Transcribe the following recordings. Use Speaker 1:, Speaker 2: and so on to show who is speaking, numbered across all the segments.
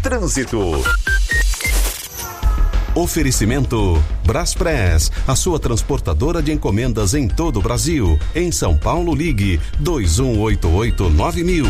Speaker 1: Trânsito. Oferecimento Braspress, a sua transportadora de encomendas em todo o Brasil. Em São Paulo, ligue 2188-9000.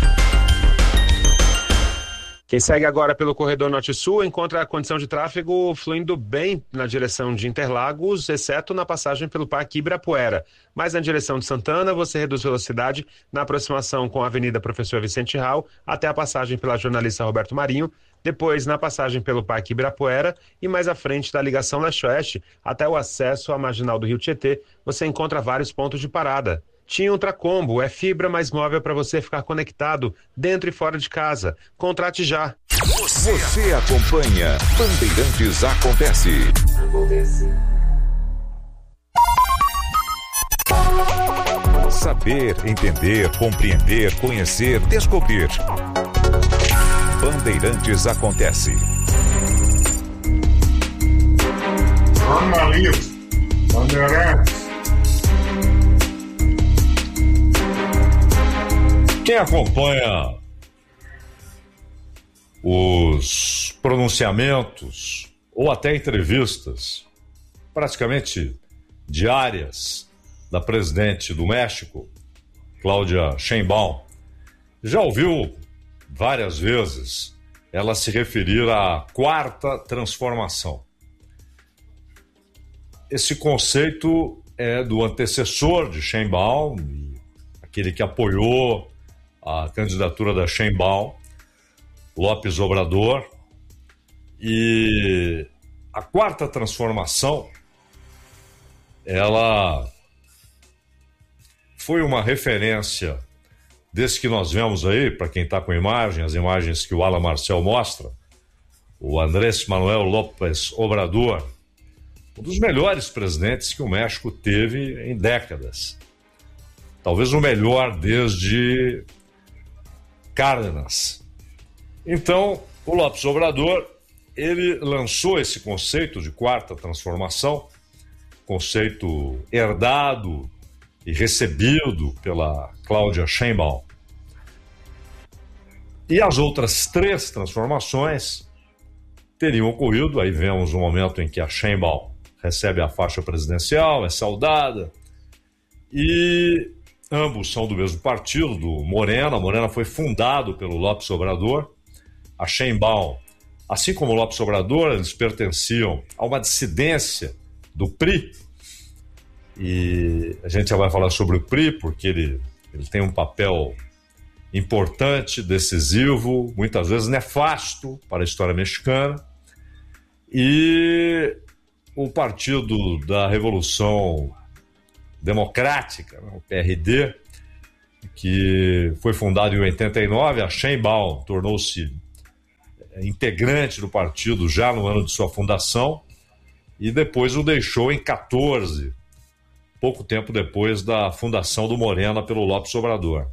Speaker 2: Quem segue agora pelo corredor Norte-Sul encontra a condição de tráfego fluindo bem na direção de Interlagos, exceto na passagem pelo Parque Ibirapuera. Mas na direção de Santana, você reduz velocidade na aproximação com a Avenida Professor Vicente Rau até a passagem pela jornalista Roberto Marinho, depois na passagem pelo Parque Ibirapuera e mais à frente da ligação leste-oeste até o acesso à marginal do Rio Tietê, você encontra vários pontos de parada. Tinha Ultracombo, é fibra mais móvel para você ficar conectado dentro e fora de casa. Contrate já.
Speaker 3: Você acompanha Bandeirantes Acontece. Saber, entender, compreender, conhecer, descobrir. Bandeirantes Acontece.
Speaker 4: Jornalismo. Bandeirantes.
Speaker 5: Quem acompanha os pronunciamentos ou até entrevistas praticamente diárias da presidente do México, Cláudia Sheinbaum, já ouviu várias vezes ela se referir à quarta transformação. Esse conceito é do antecessor de Sheinbaum, aquele que apoiou a candidatura da Sheinbaum, Lopes Obrador, e a quarta transformação, ela foi uma referência desse que nós vemos aí, para quem está com imagem, as imagens que o Alan Marcel mostra, o Andrés Manuel López Obrador, um dos melhores presidentes que o México teve em décadas. Talvez o melhor desde Cárdenas. Então, o López Obrador, ele lançou esse conceito de quarta transformação, conceito herdado e recebido pela Cláudia Sheinbaum. E as outras três transformações teriam ocorrido, aí vemos um momento em que a Sheinbaum recebe a faixa presidencial, é saudada, e ambos são do mesmo partido, do Morena. Morena foi fundado pelo López Obrador. A Sheinbaum, assim como o López Obrador, eles pertenciam a uma dissidência do PRI. E a gente já vai falar sobre o PRI, porque ele tem um papel importante, decisivo, muitas vezes nefasto para a história mexicana. E o Partido da Revolução Democrática, o PRD, que foi fundado em 89, a Sheinbaum tornou-se integrante do partido já no ano de sua fundação e depois o deixou em 14, pouco tempo depois da fundação do Morena pelo López Obrador.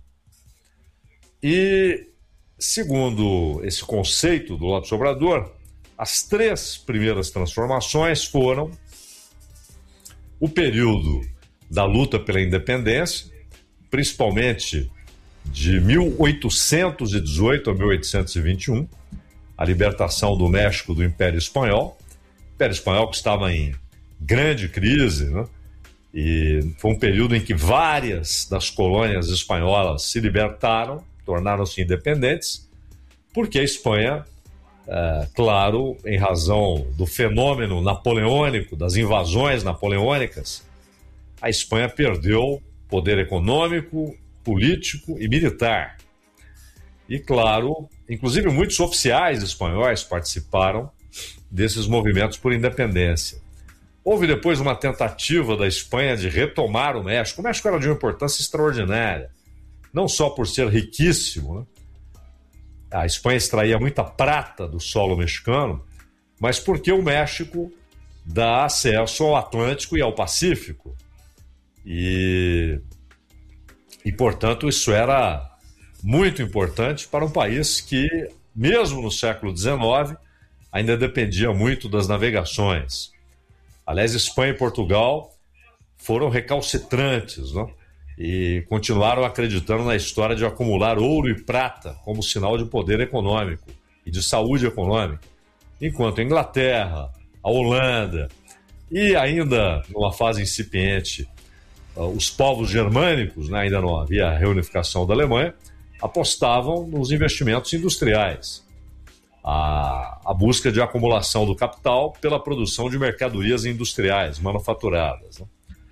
Speaker 5: E, segundo esse conceito do López Obrador, as três primeiras transformações foram o período da luta pela independência, principalmente de 1818 a 1821, a libertação do México do Império Espanhol, que estava em grande crise, né? E foi um período em que várias das colônias espanholas se libertaram, tornaram-se independentes, porque a Espanha, claro, em razão do fenômeno napoleônico, das invasões napoleônicas, a Espanha perdeu poder econômico, político e militar. E, claro, inclusive muitos oficiais espanhóis participaram desses movimentos por independência. Houve depois uma tentativa da Espanha de retomar o México. O México era de uma importância extraordinária, não só por ser riquíssimo, né? A Espanha extraía muita prata do solo mexicano, mas porque o México dá acesso ao Atlântico e ao Pacífico. E portanto, isso era muito importante para um país que, mesmo no século XIX, ainda dependia muito das navegações. Aliás, Espanha e Portugal foram recalcitrantes, né? E continuaram acreditando na história de acumular ouro e prata como sinal de poder econômico e de saúde econômica, enquanto a Inglaterra, a Holanda e ainda numa fase incipiente os povos germânicos, né, ainda não havia a reunificação da Alemanha, apostavam nos investimentos industriais, a busca de acumulação do capital pela produção de mercadorias industriais, manufaturadas, né?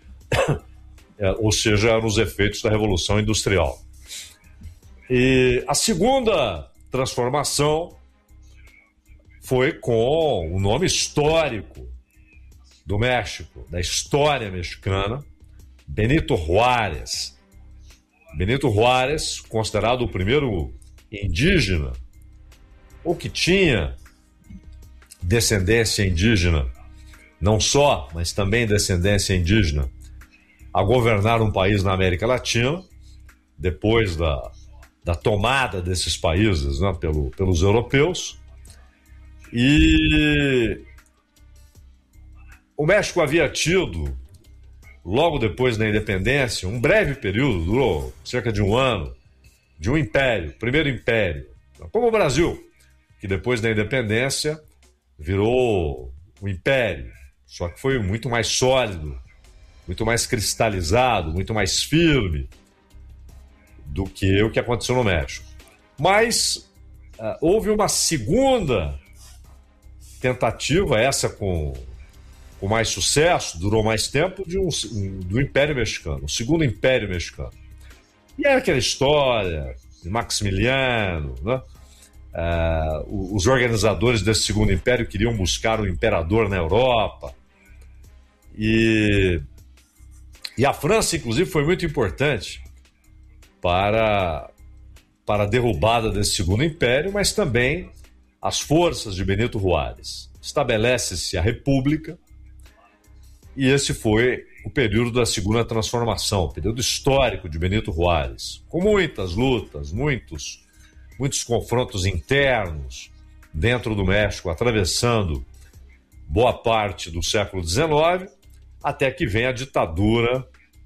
Speaker 5: Ou seja, nos efeitos da Revolução Industrial. E a segunda transformação foi com o nome histórico do México, da história mexicana, Benito Juárez. Benito Juárez, considerado o primeiro indígena, ou que tinha descendência indígena, não só, mas também descendência indígena, a governar um país na América Latina, depois da tomada desses países, né, pelos europeus. E o México havia tido, logo depois da independência, um breve período, durou cerca de um ano, de um império, primeiro império, como o Brasil, que depois da independência virou um império, só que foi muito mais sólido, muito mais cristalizado, muito mais firme do que o que aconteceu no México. Mas houve uma segunda tentativa, essa com mais sucesso, durou mais tempo, do Império Mexicano, o segundo Império Mexicano. E era aquela história de Maximiliano, né? Os organizadores desse segundo império queriam buscar o imperador na Europa. E a França, inclusive, foi muito importante para a derrubada desse segundo império, mas também as forças de Benito Juárez. Estabelece-se a República, e esse foi o período da segunda transformação, o período histórico de Benito Juárez, com muitas lutas, muitos confrontos internos dentro do México, atravessando boa parte do século XIX, até que vem a ditadura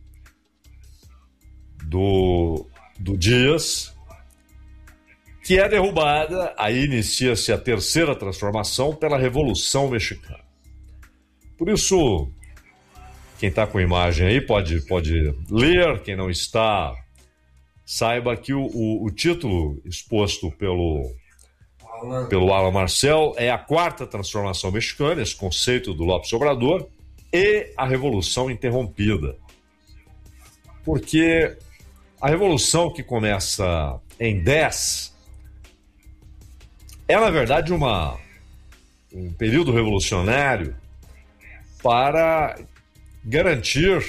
Speaker 5: do Díaz, que é derrubada. Aí inicia-se a terceira transformação pela Revolução Mexicana. Por isso, quem está com imagem aí pode ler, quem não está, saiba que o título exposto pelo Alan Marcel é a quarta transformação mexicana, esse conceito do López Obrador, e a Revolução Interrompida. Porque a Revolução, que começa em 10, é, na verdade, um período revolucionário para garantir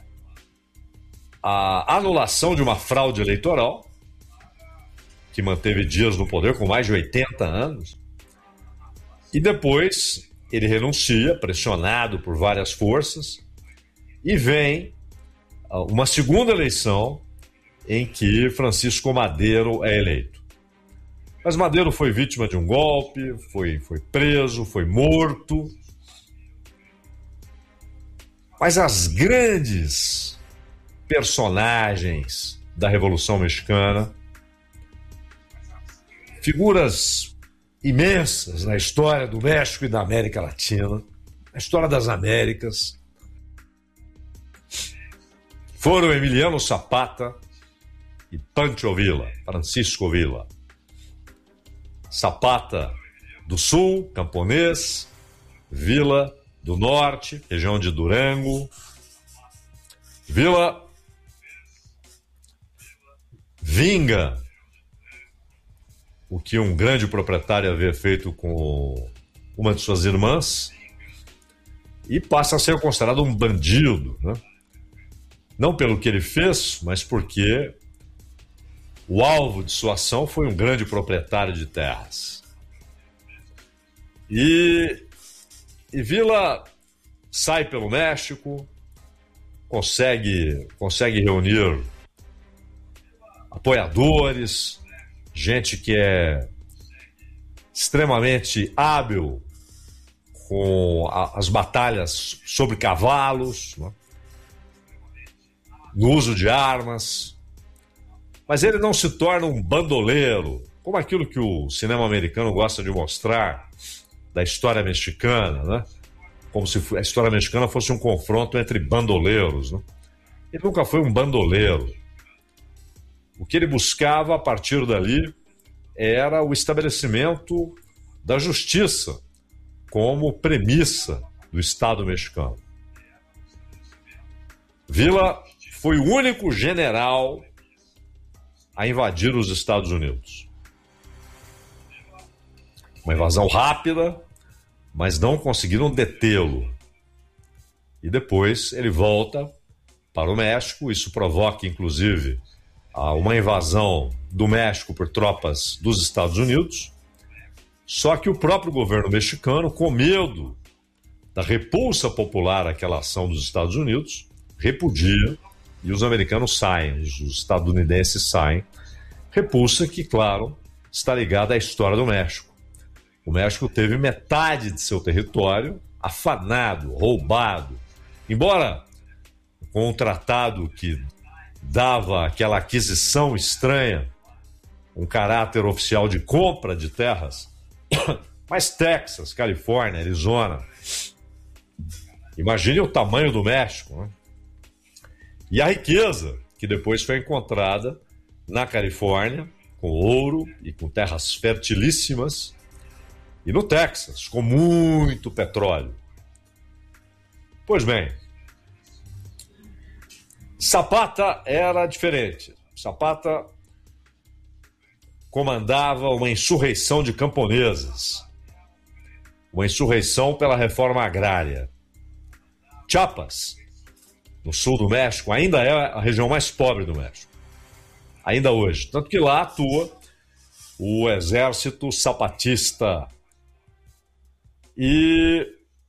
Speaker 5: a anulação de uma fraude eleitoral que manteve Díaz no poder com mais de 80 anos. E depois ele renuncia, pressionado por várias forças, e vem uma segunda eleição em que Francisco Madero é eleito. Mas Madero foi vítima de um golpe, foi preso, foi morto. Mas as grandes personagens da Revolução Mexicana, figuras imensas na história do México e da América Latina, na história das Américas, foram Emiliano Zapata e Pancho Villa, Francisco Villa. Zapata do Sul, camponês, Villa do Norte, região de Durango. Villa vinga o que um grande proprietário havia feito com uma de suas irmãs e passa a ser considerado um bandido, né? Não pelo que ele fez, mas porque o alvo de sua ação foi um grande proprietário de terras. E Villa sai pelo México, consegue reunir apoiadores, gente que é extremamente hábil com as batalhas sobre cavalos, né? No uso de armas. Mas ele não se torna um bandoleiro, como aquilo que o cinema americano gosta de mostrar da história mexicana, né? Como se a história mexicana fosse um confronto entre bandoleiros, né? Ele nunca foi um bandoleiro. O que ele buscava a partir dali era o estabelecimento da justiça como premissa do Estado mexicano. Villa foi o único general a invadir os Estados Unidos. Uma invasão rápida, mas não conseguiram detê-lo. E depois ele volta para o México. Isso provoca, inclusive, uma invasão do México por tropas dos Estados Unidos. Só que o próprio governo mexicano, com medo da repulsa popular àquela ação dos Estados Unidos, repudia, e os americanos saem, os estadunidenses saem. Repulsa que, claro, está ligada à história do México. O México teve metade de seu território afanado, roubado. Embora com um tratado que dava aquela aquisição estranha, um caráter oficial de compra de terras, mas Texas, Califórnia, Arizona, imagine o tamanho do México, né? E a riqueza que depois foi encontrada na Califórnia, com ouro e com terras fertilíssimas, e no Texas, com muito petróleo. Pois bem, Zapata era diferente. Zapata comandava uma insurreição de camponeses, uma insurreição pela reforma agrária. Chiapas, no sul do México, ainda é a região mais pobre do México, ainda hoje. Tanto que lá atua o exército zapatista. E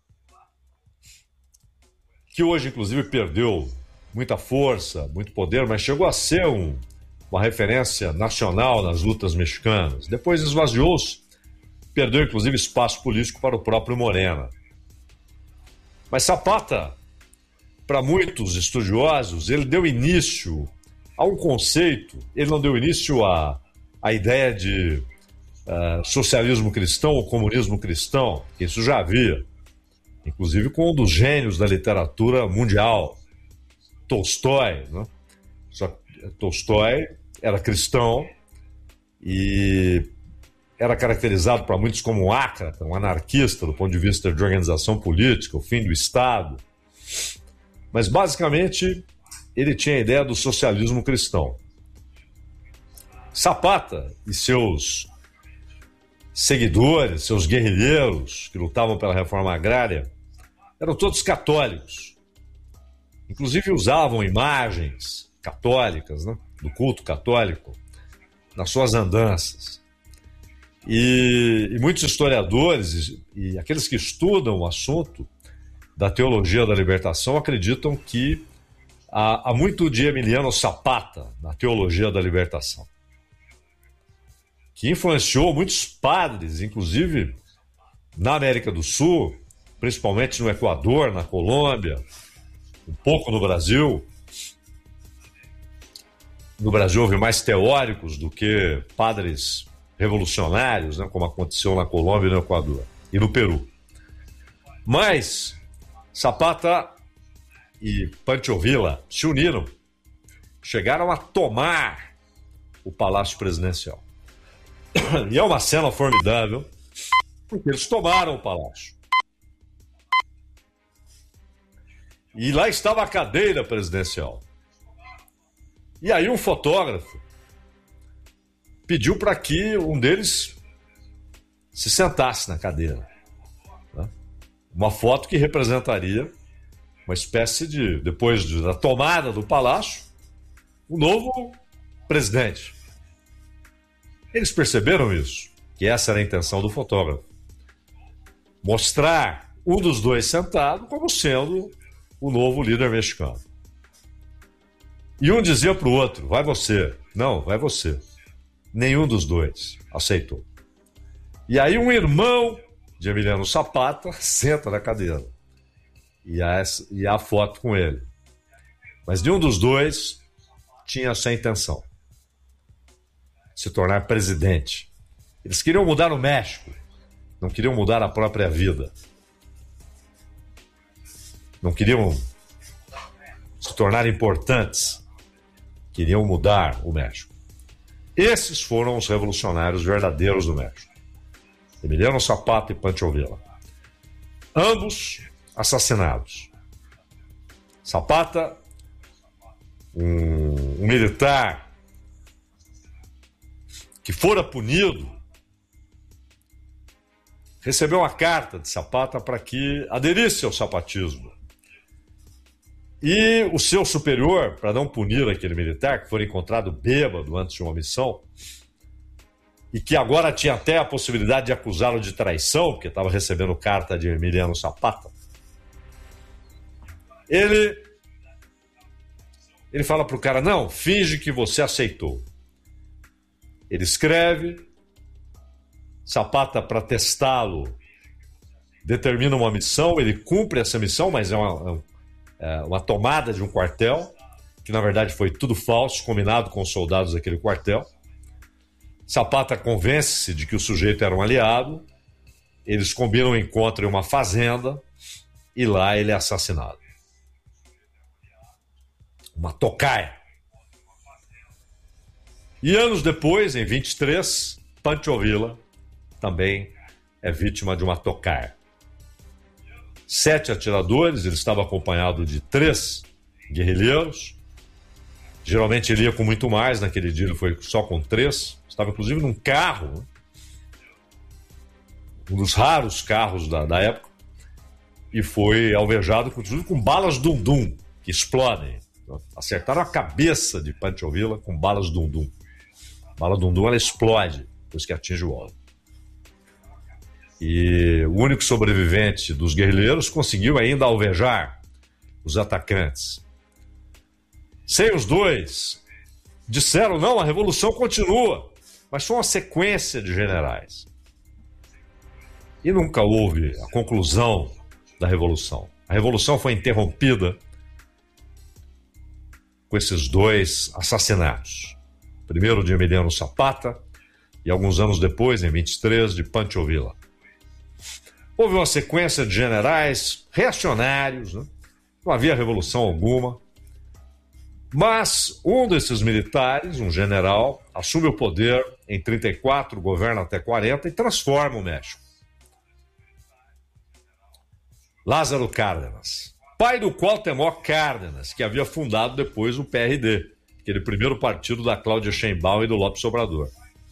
Speaker 5: que hoje, inclusive, perdeu muita força, muito poder, mas chegou a ser uma referência nacional nas lutas mexicanas. Depois esvaziou-se, perdeu, inclusive, espaço político para o próprio Morena. Mas Zapata, para muitos estudiosos, ele deu início a um conceito, ele não deu início à ideia de socialismo cristão ou comunismo cristão, que isso já havia, inclusive com um dos gênios da literatura mundial, Tolstói, né? Só que Tolstói era cristão e era caracterizado para muitos como um ácrata, um anarquista do ponto de vista de organização política, o fim do Estado. Mas basicamente ele tinha a ideia do socialismo cristão. Zapata e seus seguidores, seus guerrilheiros que lutavam pela reforma agrária, eram todos católicos. Inclusive usavam imagens católicas, né, do culto católico nas suas andanças. E muitos historiadores e aqueles que estudam o assunto da teologia da libertação acreditam que há muito de Emiliano Zapata na teologia da libertação, que influenciou muitos padres, inclusive na América do Sul, principalmente no Equador, na Colômbia, um pouco no Brasil. No Brasil houve mais teóricos do que padres revolucionários, né, como aconteceu na Colômbia e no Equador, e no Peru. Mas Zapata e Pancho Villa se uniram, chegaram a tomar o Palácio Presidencial. E é uma cena formidável, porque eles tomaram o palácio. E lá estava a cadeira presidencial. E aí um fotógrafo pediu para que um deles se sentasse na cadeira, né? Uma foto que representaria uma espécie de, depois da tomada do palácio, o novo presidente. Eles perceberam isso, que essa era a intenção do fotógrafo. Mostrar um dos dois sentado como sendo o novo líder mexicano. E um dizia para o outro, vai você. Não, vai você. Nenhum dos dois aceitou. E aí um irmão de Emiliano Zapata senta na cadeira. E há a foto com ele. Mas nenhum dos dois tinha essa intenção. se tornar presidente. Eles queriam mudar o México, não queriam mudar a própria vida. Não queriam se tornar importantes, queriam mudar o México. Esses foram os revolucionários verdadeiros do México. Emiliano Zapata e Pancho Villa. Ambos assassinados. Zapata, um militar que fora punido, recebeu uma carta de Zapata para que aderisse ao zapatismo. E o seu superior, para não punir aquele militar, que foi encontrado bêbado antes de uma missão, e que agora tinha até a possibilidade de acusá-lo de traição, porque estava recebendo carta de Emiliano Zapata, ele fala para o cara, não, finge que você aceitou. Ele escreve, Zapata, para testá-lo, determina uma missão, ele cumpre essa missão, mas é uma tomada de um quartel, que na verdade foi tudo falso, combinado com os soldados daquele quartel. Zapata convence-se de que o sujeito era um aliado, eles combinam um encontro em uma fazenda e lá ele é assassinado. Uma tocaia. E anos depois, em 23, Pancho Villa também é vítima de uma tocaia. 7 atiradores, ele estava acompanhado de 3 guerrilheiros. Geralmente ele ia com muito mais, naquele dia ele foi só com 3. Estava inclusive num carro, um dos raros carros da época, e foi alvejado inclusive com balas dum-dum, que explodem. Acertaram a cabeça de Pancho Villa com balas dum-dum. A bala dum-dum, ela explode depois que atinge o alvo. E o único sobrevivente dos guerrilheiros conseguiu ainda alvejar os atacantes. Sem os dois, disseram, não, a revolução continua. Mas foi uma sequência de generais. E nunca houve a conclusão da revolução. A revolução foi interrompida com esses 2 assassinatos. Primeiro de Emiliano Zapata e alguns anos depois, em 23, de Pancho Villa. Houve uma sequência de generais reacionários, né? Não havia revolução alguma. Mas um desses militares, um general, assume o poder em 34, governa até 40 e transforma o México. Lázaro Cárdenas, pai do Cuauhtémoc Cárdenas, que havia fundado depois o PRD, aquele primeiro partido da Cláudia Sheinbaum e do Lopes Obrador.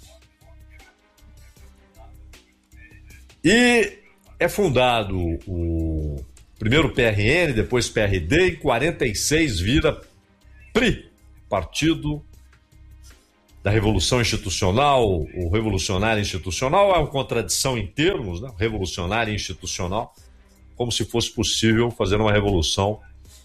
Speaker 5: E é fundado o primeiro PRN, depois PRD, em 46 vira PRI, Partido da Revolução Institucional, o Revolucionário Institucional. É uma contradição em termos, né? Revolucionário institucional, como se fosse possível fazer uma revolução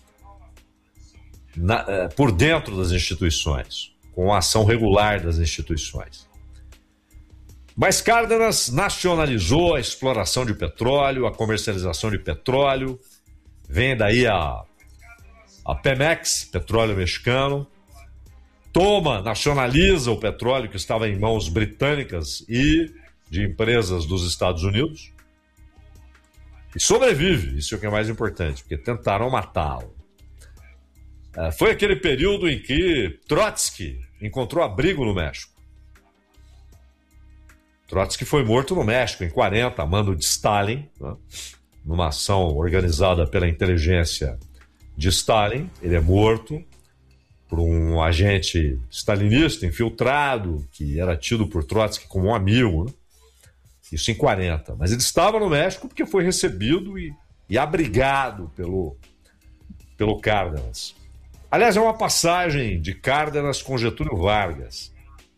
Speaker 5: por dentro das instituições, com a ação regular das instituições. Mas Cárdenas nacionalizou a exploração de petróleo, a comercialização de petróleo, vem daí a Pemex, petróleo mexicano, nacionaliza o petróleo que estava em mãos britânicas e de empresas dos Estados Unidos e sobrevive, isso é o que é mais importante, porque tentaram matá-lo. Foi aquele período em que Trotsky encontrou abrigo no México. Trotsky foi morto no México em 40, a mando de Stalin, né? Numa ação organizada pela inteligência de Stalin. Ele é morto por um agente stalinista infiltrado, que era tido por Trotsky como um amigo, né? Isso em 40. Mas ele estava no México porque foi recebido e abrigado pelo Cárdenas. Aliás, é uma passagem de Cárdenas com Getúlio Vargas.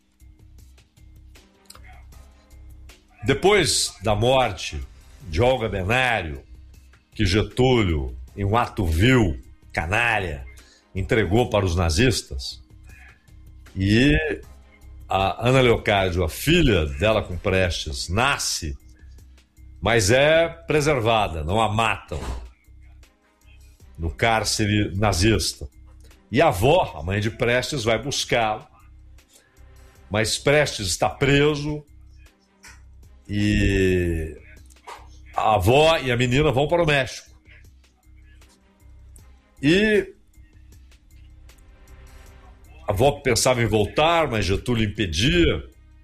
Speaker 5: Depois da morte de Olga Benário, que Getúlio, em um ato vil, canalha, entregou para os nazistas, e a Ana Leocádio, a filha dela com Prestes, nasce, mas é preservada, não a matam no cárcere nazista. E a avó, a mãe de Prestes, vai buscá-la mas Prestes está preso e a avó e a menina vão para o México. E a avó pensava em voltar, mas Getúlio impedia.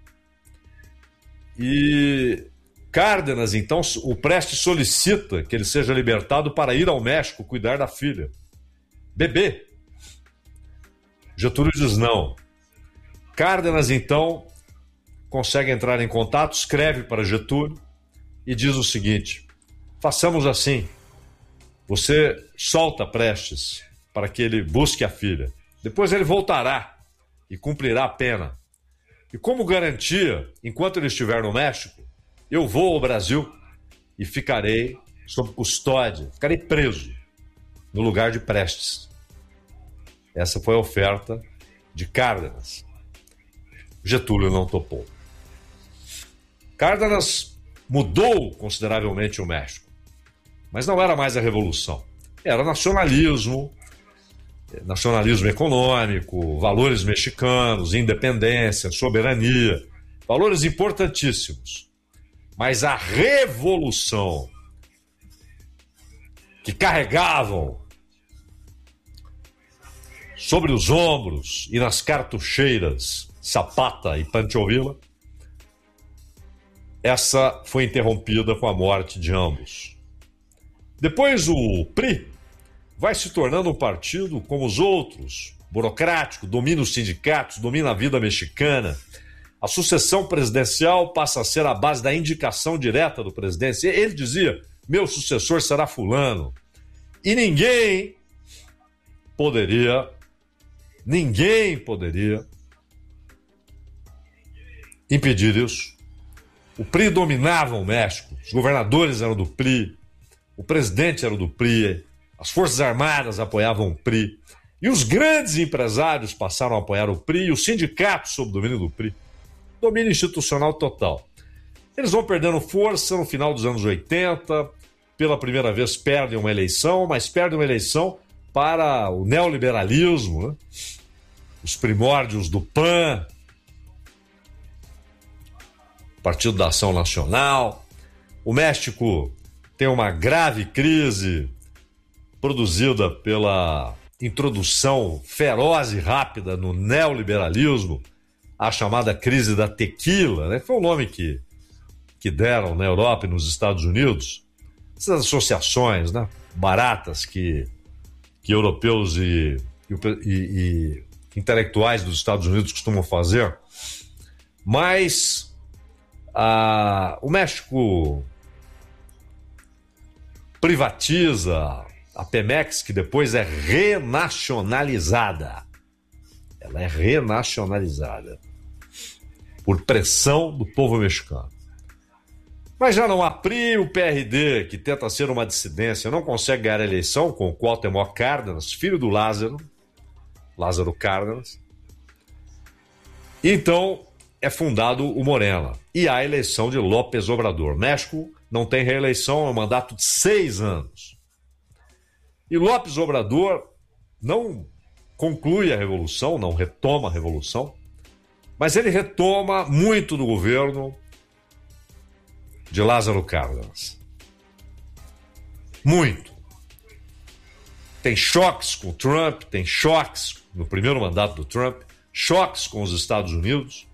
Speaker 5: E Cárdenas, então, o Prestes solicita que ele seja libertado para ir ao México cuidar da filha. Bebê. Getúlio diz não. Cárdenas, então, consegue entrar em contato, escreve para Getúlio e diz o seguinte: façamos assim, você solta Prestes para que ele busque a filha. Depois ele voltará e cumprirá a pena. E como garantia, enquanto ele estiver no México, eu vou ao Brasil e ficarei sob custódia, ficarei preso no lugar de Prestes. Essa foi a oferta de Cárdenas. Getúlio não topou. Cárdenas mudou consideravelmente o México, mas não era mais a revolução. Era nacionalismo econômico, valores mexicanos, independência, soberania, valores importantíssimos. Mas a revolução que carregavam sobre os ombros e nas cartucheiras Zapata e Pancho Villa, essa foi interrompida com a morte de ambos. Depois o PRI vai se tornando um partido como os outros, burocrático, domina os sindicatos, domina a vida mexicana. A sucessão presidencial passa a ser a base da indicação direta do presidente. Ele dizia, meu sucessor será fulano. E ninguém poderia impedir isso. O PRI dominava o México, os governadores eram do PRI, o presidente era do PRI, as Forças Armadas apoiavam o PRI, e os grandes empresários passaram a apoiar o PRI, e os sindicatos sob o domínio do PRI. Domínio institucional total. Eles vão perdendo força no final dos anos 80, pela primeira vez perdem uma eleição, mas perdem uma eleição para o neoliberalismo, né? Os primórdios do PAN, Partido da Ação Nacional. O México tem uma grave crise produzida pela introdução feroz e rápida no neoliberalismo, a chamada crise da tequila, né? Foi o nome que deram na Europa e nos Estados Unidos. Essas associações, né, baratas que europeus e intelectuais dos Estados Unidos costumam fazer. Mas o México privatiza a Pemex, que depois é renacionalizada. Ela é renacionalizada por pressão do povo mexicano. Mas já não há PRI, o PRD, que tenta ser uma dissidência, não consegue ganhar a eleição com o Cuauhtémoc Cárdenas, filho do Lázaro Cárdenas. Então é fundado o Morena e há a eleição de López Obrador. México não tem reeleição, é um mandato de 6 anos. E López Obrador não conclui a revolução, não retoma a revolução, mas ele retoma muito do governo de Lázaro Cárdenas. Muito. Tem choques com o Trump, tem choques no primeiro mandato do Trump, choques com os Estados Unidos.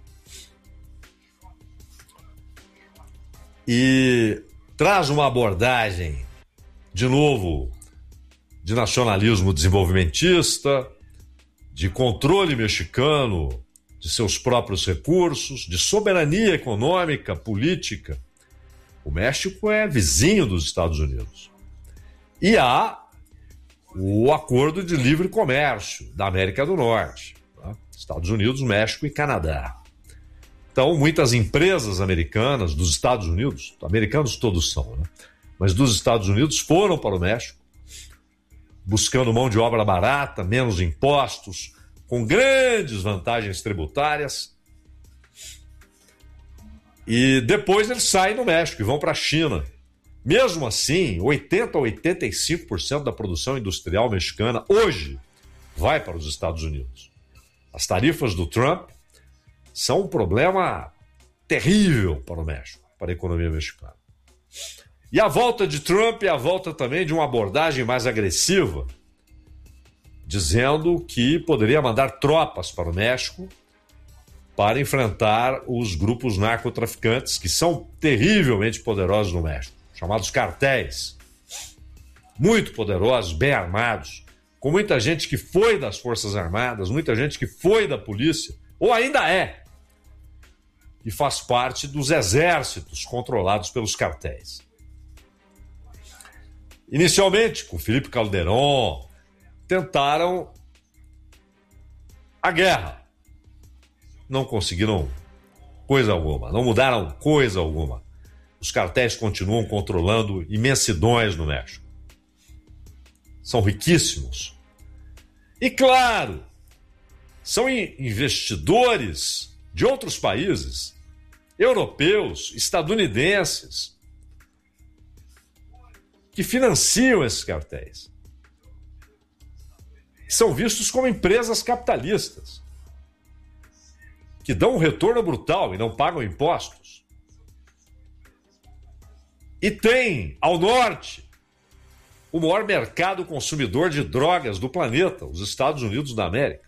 Speaker 5: E traz uma abordagem, de novo, de nacionalismo desenvolvimentista, de controle mexicano de seus próprios recursos, de soberania econômica, política. O México é vizinho dos Estados Unidos. E há o Acordo de Livre Comércio da América do Norte, tá? Estados Unidos, México e Canadá. Então, muitas empresas americanas dos Estados Unidos, americanos todos são, né? Mas dos Estados Unidos foram para o México, buscando mão de obra barata, menos impostos, com grandes vantagens tributárias. E depois eles saem do México e vão para a China. Mesmo assim, 80% a 85% da produção industrial mexicana hoje vai para os Estados Unidos. As tarifas do Trump são um problema terrível para o México, para a economia mexicana. E a volta de Trump é a volta também de uma abordagem mais agressiva, dizendo que poderia mandar tropas para o México para enfrentar os grupos narcotraficantes, que são terrivelmente poderosos no México, chamados cartéis. Muito poderosos, bem armados, com muita gente que foi das Forças Armadas, muita gente que foi da polícia, ou ainda é, e faz parte dos exércitos controlados pelos cartéis. Inicialmente, com Felipe Calderón, tentaram a guerra. Não conseguiram coisa alguma, não mudaram coisa alguma. Os cartéis continuam controlando imensidões no México. São riquíssimos. E, claro, são investidores de outros países, europeus, estadunidenses, que financiam esses cartéis. São vistos como empresas capitalistas, que dão um retorno brutal e não pagam impostos. E tem, ao norte, o maior mercado consumidor de drogas do planeta, os Estados Unidos da América.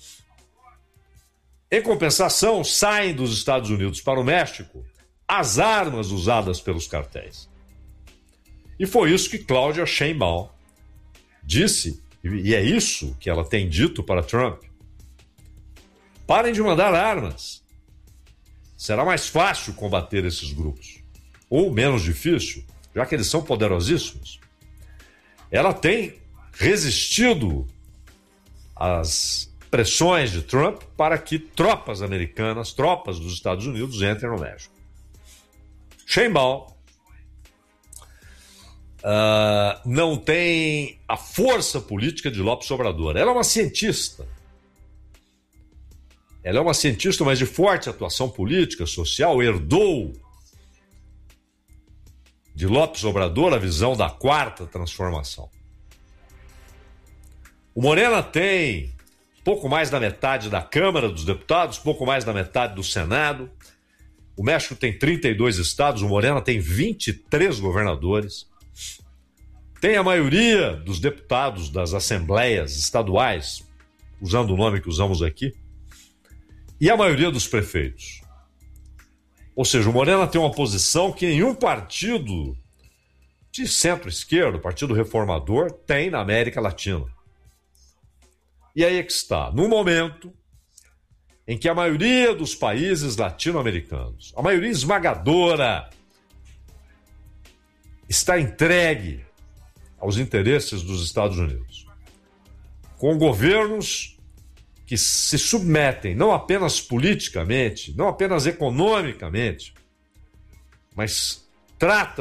Speaker 5: Em compensação, saem dos Estados Unidos para o México as armas usadas pelos cartéis. E foi isso que Claudia Sheinbaum disse, e é isso que ela tem dito para Trump. Parem de mandar armas. Será mais fácil combater esses grupos. Ou menos difícil, já que eles são poderosíssimos. Ela tem resistido às pressões de Trump para que tropas americanas, tropas dos Estados Unidos entrem no México. Sheinbaum não tem a força política de López Obrador. Ela é uma cientista. Ela é uma cientista, mas de forte atuação política, social, herdou de López Obrador a visão da quarta transformação. O Morena tem pouco mais da metade da Câmara dos Deputados, pouco mais da metade do Senado. O México tem 32 estados, o Morena tem 23 governadores. Tem a maioria dos deputados das assembleias estaduais, usando o nome que usamos aqui, e a maioria dos prefeitos. Ou seja, o Morena tem uma posição que nenhum partido de centro-esquerda, partido reformador, tem na América Latina. E aí é que está, no momento em que a maioria dos países latino-americanos, a maioria esmagadora, está entregue aos interesses dos Estados Unidos, com governos que se submetem não apenas politicamente, não apenas economicamente, mas tratam